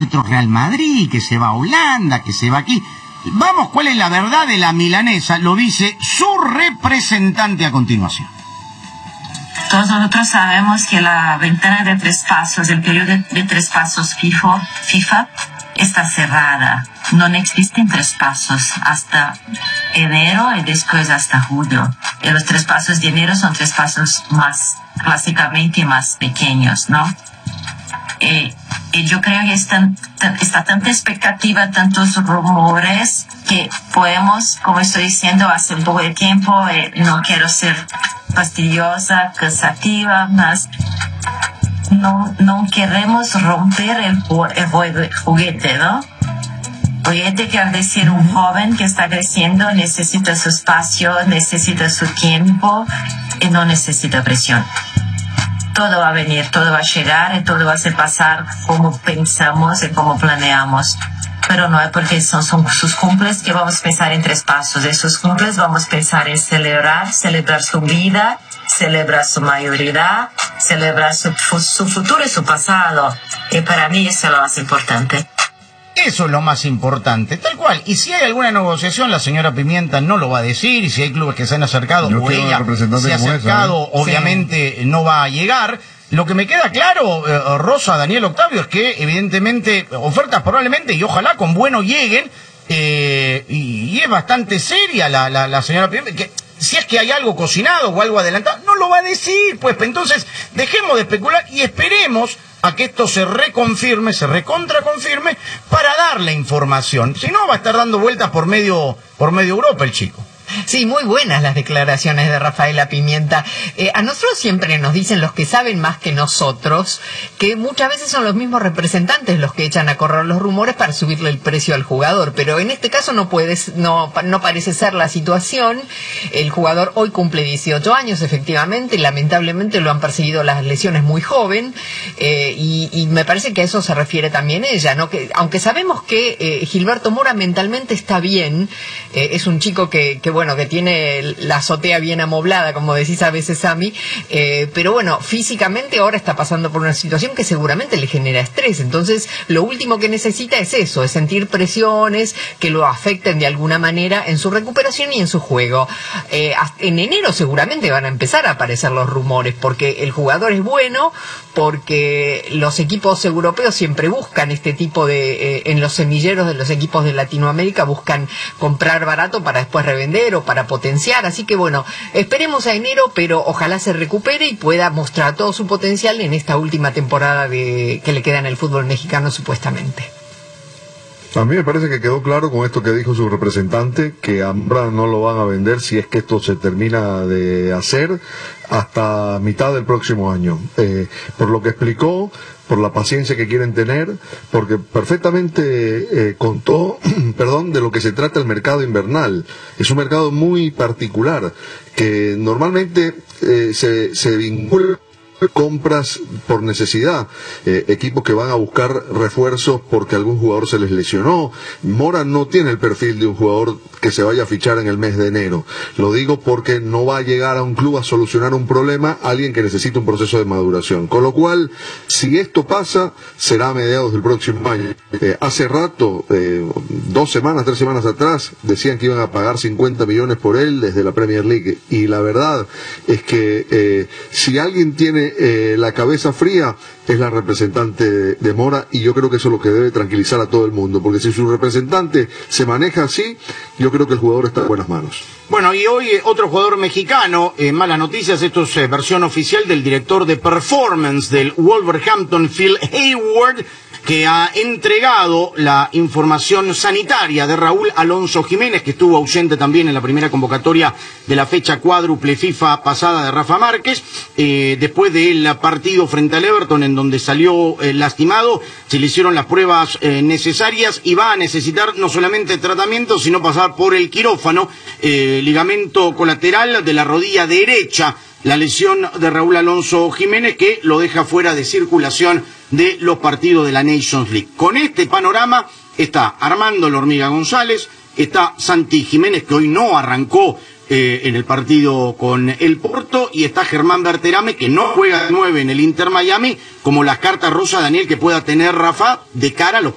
otro Real Madrid, que se va a Holanda, que se va aquí. Vamos, ¿cuál es la verdad de la milanesa? Lo dice su representante a continuación. Todos nosotros sabemos que la ventana de traspasos, el periodo de traspasos FIFA está cerrada. No existen traspasos hasta enero y después hasta julio. Y los traspasos de enero son traspasos más, clásicamente más pequeños, ¿no? Y yo creo que está tanta expectativa, tantos rumores, que podemos, como estoy diciendo, hace un poco de tiempo, no quiero ser fastidiosa, cansativa, más no queremos romper el juguete, ¿no? Juguete quiere decir un joven que está creciendo, necesita su espacio, necesita su tiempo y no necesita presión. Todo va a venir, todo va a llegar y todo va a pasar como pensamos y como planeamos. Pero no es porque son sus cumples que vamos a pensar en traspasos. En sus cumples vamos a pensar en celebrar su vida, celebrar su mayoría, celebrar su futuro y su pasado. Y para mí eso es lo más importante. Eso es lo más importante, tal cual. Y si hay alguna negociación, la señora Pimienta no lo va a decir, y si hay clubes que se han acercado o ella se ha acercado, obviamente no va a llegar. Lo que me queda claro, Rosa, Daniel, Octavio, es que evidentemente ofertas probablemente y ojalá con bueno lleguen, y es bastante seria la señora Pimienta, que si es que hay algo cocinado o algo adelantado, no lo va a decir, pues entonces dejemos de especular y esperemos a que esto se reconfirme, se recontraconfirme, para dar la información. Si no, va a estar dando vueltas por medio Europa el chico. Sí, muy buenas las declaraciones de Rafaela Pimienta. A nosotros siempre nos dicen los que saben más que nosotros que muchas veces son los mismos representantes los que echan a correr los rumores para subirle el precio al jugador, pero en este caso no parece ser la situación. El jugador hoy cumple 18 años, efectivamente, y lamentablemente lo han perseguido las lesiones muy joven, y me parece que a eso se refiere también ella, ¿no? Que aunque sabemos que Gilberto Mora mentalmente está bien, es un chico que tiene la azotea bien amoblada, como decís a veces a mí, pero bueno, físicamente ahora está pasando por una situación que seguramente le genera estrés. Entonces, lo último que necesita es eso, es sentir presiones que lo afecten de alguna manera en su recuperación y en su juego. En enero seguramente van a empezar a aparecer los rumores, porque el jugador es bueno, porque los equipos europeos siempre buscan este tipo de, en los semilleros de los equipos de Latinoamérica, buscan comprar barato para después revender o para potenciar, así que bueno, esperemos a enero, pero ojalá se recupere y pueda mostrar todo su potencial en esta última temporada que le queda en el fútbol mexicano supuestamente. A mí me parece que quedó claro con esto que dijo su representante, que a Mora no lo van a vender si es que esto se termina de hacer hasta mitad del próximo año. Por lo que explicó, por la paciencia que quieren tener, porque perfectamente contó, de lo que se trata el mercado invernal. Es un mercado muy particular, que normalmente se vincula compras por necesidad, equipos que van a buscar refuerzos porque algún jugador se les lesionó. Mora no tiene el perfil de un jugador que se vaya a fichar en el mes de enero. Lo digo porque no va a llegar a un club a solucionar un problema alguien que necesita un proceso de maduración. Con lo cual, si esto pasa, será a mediados del próximo año. Hace rato, 2 semanas, 3 semanas atrás, decían que iban a pagar 50 millones por él desde la Premier League. Y la verdad es que si alguien tiene la cabeza fría, es la representante de Mora, y yo creo que eso es lo que debe tranquilizar a todo el mundo, porque si su representante se maneja así, yo creo que el jugador está en buenas manos. Bueno, y hoy otro jugador mexicano, malas noticias, esto es versión oficial del director de performance del Wolverhampton, Phil Hayward, que ha entregado la información sanitaria de Raúl Alonso Jiménez, que estuvo ausente también en la primera convocatoria de la fecha cuádruple FIFA pasada de Rafa Márquez, después del partido frente al Everton, en donde salió lastimado. Se le hicieron las pruebas necesarias y va a necesitar no solamente tratamiento, sino pasar por el quirófano, ligamento colateral de la rodilla derecha, la lesión de Raúl Alonso Jiménez, que lo deja fuera de circulación de los partidos de la Nations League. Con este panorama está Armando La Hormiga González, está Santi Jiménez, que hoy no arrancó en el partido con el Porto, y está Germán Berterame, que no juega de 9 en el Inter Miami, como las cartas rosa, Daniel, que pueda tener Rafa de cara a los